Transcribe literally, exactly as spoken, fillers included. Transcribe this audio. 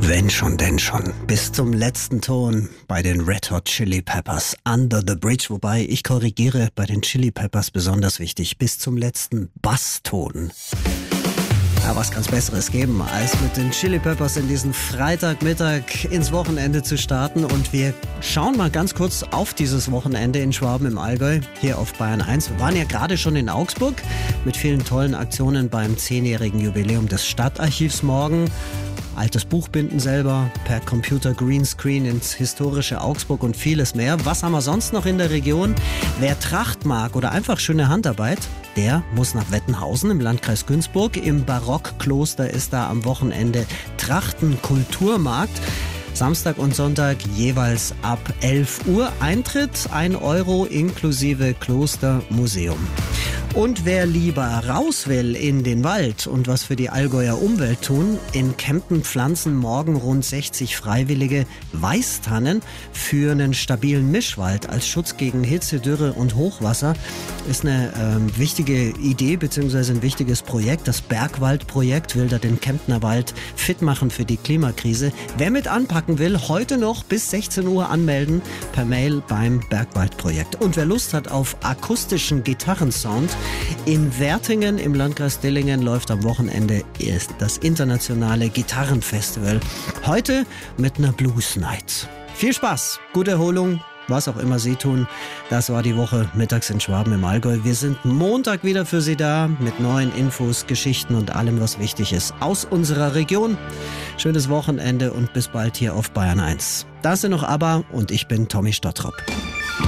Wenn schon, denn schon. Bis zum letzten Ton bei den Red Hot Chili Peppers. Under the Bridge. Wobei, ich korrigiere, bei den Chili Peppers besonders wichtig. Bis zum letzten Basston. Ja, was kann's Besseres geben, als mit den Chili Peppers in diesen Freitagmittag ins Wochenende zu starten. Und wir schauen mal ganz kurz auf dieses Wochenende in Schwaben im Allgäu, hier auf Bayern eins. Wir waren ja gerade schon in Augsburg mit vielen tollen Aktionen beim zehnjährigen Jubiläum des Stadtarchivs morgen. Altes Buchbinden selber, per Computer Greenscreen ins historische Augsburg und vieles mehr. Was haben wir sonst noch in der Region? Wer Tracht mag oder einfach schöne Handarbeit, der muss nach Wettenhausen im Landkreis Günzburg. Im Barockkloster ist da am Wochenende Trachtenkulturmarkt. Samstag und Sonntag jeweils ab elf Uhr. Eintritt ein Euro inklusive Klostermuseum. Und wer lieber raus will in den Wald und was für die Allgäuer Umwelt tun, in Kempten pflanzen morgen rund sechzig Freiwillige Weißtannen für einen stabilen Mischwald als Schutz gegen Hitze, Dürre und Hochwasser. Ist eine ähm, wichtige Idee bzw. ein wichtiges Projekt. Das Bergwaldprojekt will da den Kemptner Wald fit machen für die Klimakrise. Wer mit anpacken will, heute noch bis sechzehn Uhr anmelden per Mail beim Bergwaldprojekt. Und wer Lust hat auf akustischen Gitarrensound, in Wertingen im Landkreis Dillingen läuft am Wochenende das internationale Gitarrenfestival. Heute mit einer Blues Night. Viel Spaß, gute Erholung, was auch immer Sie tun. Das war die Woche mittags in Schwaben im Allgäu. Wir sind Montag wieder für Sie da mit neuen Infos, Geschichten und allem, was wichtig ist aus unserer Region. Schönes Wochenende und bis bald hier auf Bayern eins. Da sind noch ABBA und ich bin Tommy Stottrop.